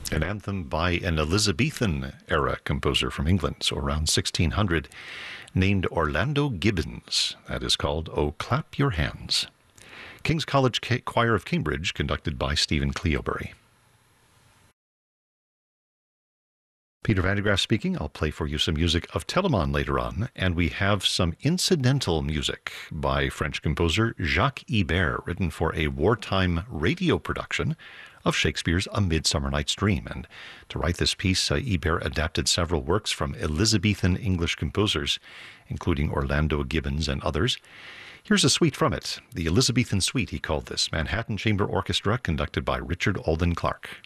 An anthem by an Elizabethan-era composer from England, so around 1600, named Orlando Gibbons. That is called "Oh Clap Your Hands." King's College Choir of Cambridge, conducted by Stephen Cleobury. Peter Van de Graaff speaking. I'll play for you some music of Telemann later on, and we have some incidental music by French composer Jacques Ibert, written for a wartime radio production of Shakespeare's A Midsummer Night's Dream. And to write this piece, Ibert adapted several works from Elizabethan English composers, including Orlando Gibbons and others. Here's a suite from it. The Elizabethan Suite, he called this. Manhattan Chamber Orchestra, conducted by Richard Alden Clark.